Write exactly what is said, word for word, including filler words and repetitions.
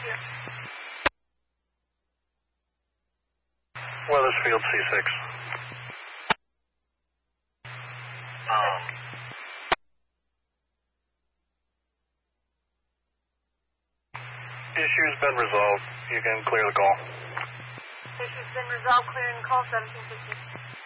you. Weathersfield C six. Um, issue's been resolved. You can clear the call. Issue's been resolved, clearing call seventeen fifty.